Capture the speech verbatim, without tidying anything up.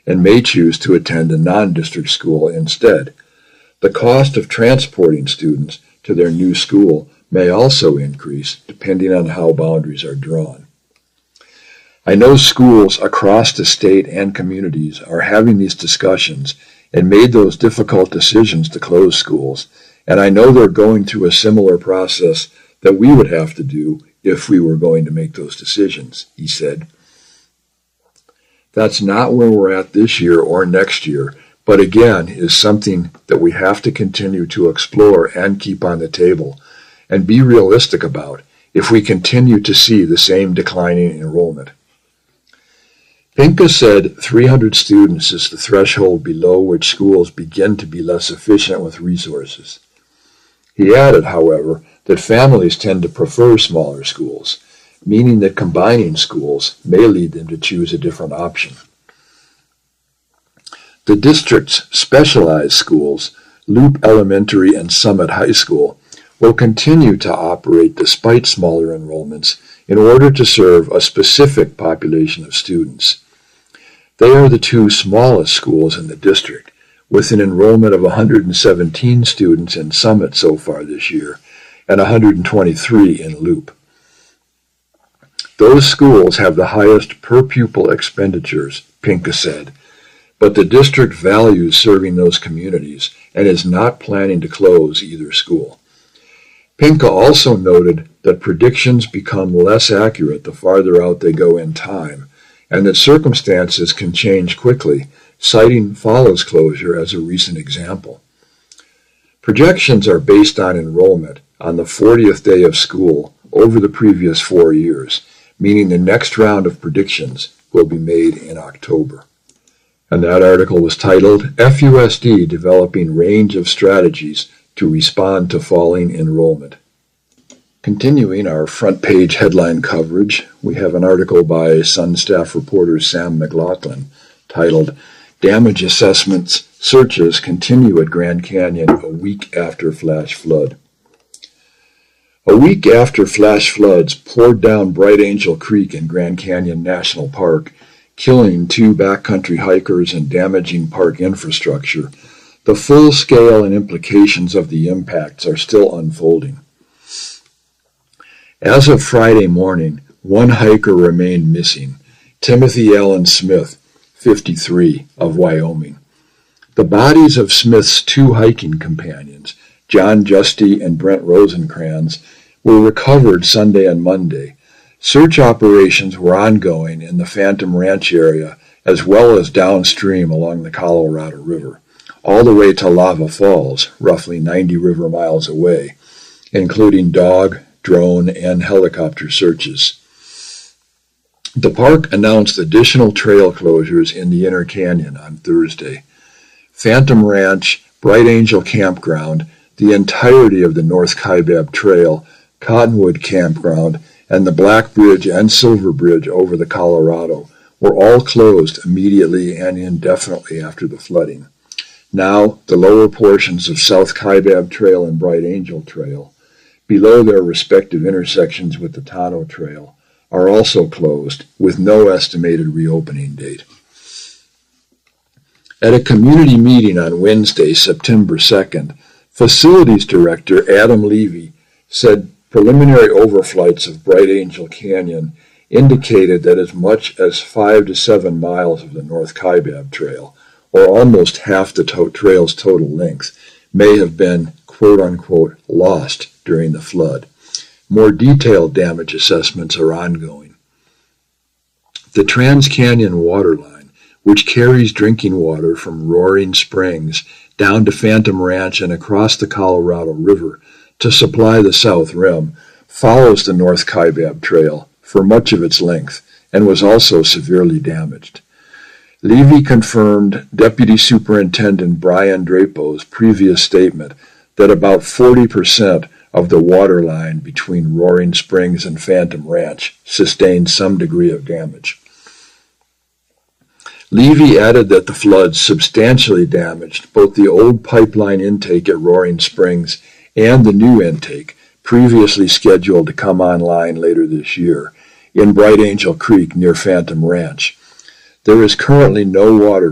and may choose to attend a non-district school instead. The cost of transporting students to their new school may also increase depending on how boundaries are drawn. I know schools across the state and communities are having these discussions and made those difficult decisions to close schools, and I know they're going through a similar process that we would have to do if we were going to make those decisions, he said. That's not where we're at this year or next year, but again is something that we have to continue to explore and keep on the table and be realistic about if we continue to see the same declining enrollment. Pinka said three hundred students is the threshold below which schools begin to be less efficient with resources. He added, however, that families tend to prefer smaller schools, meaning that combining schools may lead them to choose a different option. The district's specialized schools, Loop Elementary and Summit High School, will continue to operate despite smaller enrollments in order to serve a specific population of students. They are the two smallest schools in the district, with an enrollment of one hundred seventeen students in Summit so far this year and one hundred twenty-three in Loop. Those schools have the highest per-pupil expenditures, Pinka said, but the district values serving those communities and is not planning to close either school. Pinka also noted that predictions become less accurate the farther out they go in time, and that circumstances can change quickly, citing Follows closure as a recent example. Projections are based on enrollment on the fortieth day of school over the previous four years, meaning the next round of predictions will be made in October. And that article was titled, F U S D Developing Range of Strategies to Respond to Falling Enrollment. Continuing our front page headline coverage, we have an article by Sun staff reporter Sam McLaughlin titled, Damage Assessments Searches Continue at Grand Canyon a Week After Flash Flood. A week after flash floods poured down Bright Angel Creek in Grand Canyon National Park, killing two backcountry hikers and damaging park infrastructure, the full scale and implications of the impacts are still unfolding. As of Friday morning, one hiker remained missing, Timothy Allen Smith, fifty-three, of Wyoming. The bodies of Smith's two hiking companions, John Justy and Brent Rosencrans, were recovered Sunday and Monday. Search operations were ongoing in the Phantom Ranch area as well as downstream along the Colorado River, all the way to Lava Falls, roughly ninety river miles away, including dog, drone, and helicopter searches. The park announced additional trail closures in the Inner Canyon on Thursday. Phantom Ranch, Bright Angel Campground, the entirety of the North Kaibab Trail, Cottonwood Campground, and the Black Bridge and Silver Bridge over the Colorado were all closed immediately and indefinitely after the flooding. Now, the lower portions of South Kaibab Trail and Bright Angel Trail, below their respective intersections with the Tonto Trail, are also closed with no estimated reopening date. At a community meeting on Wednesday, September second, Facilities Director Adam Levy said preliminary overflights of Bright Angel Canyon indicated that as much as five to seven miles of the North Kaibab Trail, or almost half the to- trail's total length, may have been quote-unquote lost during the flood. More detailed damage assessments are ongoing. The Trans-Canyon Waterline, which carries drinking water from Roaring Springs down to Phantom Ranch and across the Colorado River to supply the South Rim, follows the North Kaibab Trail for much of its length and was also severely damaged. Levy confirmed Deputy Superintendent Brian Drapo's previous statement that about forty percent of the water line between Roaring Springs and Phantom Ranch sustained some degree of damage. Levy added that the floods substantially damaged both the old pipeline intake at Roaring Springs and the new intake, previously scheduled to come online later this year, in Bright Angel Creek near Phantom Ranch. There is currently no water